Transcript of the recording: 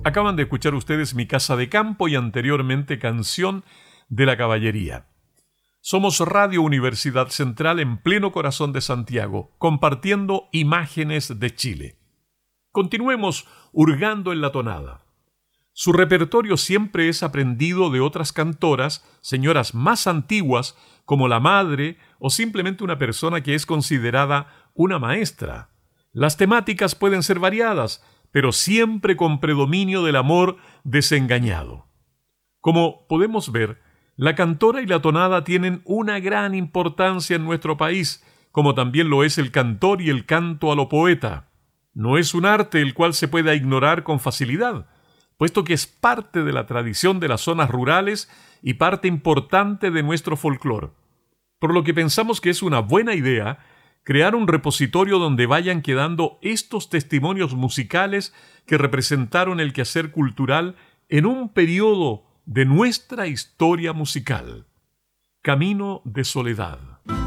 Acaban de escuchar ustedes Mi Casa de Campo y anteriormente Canción de la Caballería. Somos Radio Universidad Central en pleno corazón de Santiago, compartiendo imágenes de Chile. Continuemos hurgando en la tonada. Su repertorio siempre es aprendido de otras cantoras, señoras más antiguas, como la madre o simplemente una persona que es considerada una maestra. Las temáticas pueden ser variadas, pero siempre con predominio del amor desengañado. Como podemos ver, la cantora y la tonada tienen una gran importancia en nuestro país, como también lo es el cantor y el canto a lo poeta. No es un arte el cual se pueda ignorar con facilidad, puesto que es parte de la tradición de las zonas rurales y parte importante de nuestro folclore. Por lo que pensamos que es una buena idea crear un repositorio donde vayan quedando estos testimonios musicales que representaron el quehacer cultural en un periodo de nuestra historia musical. Camino de Soledad.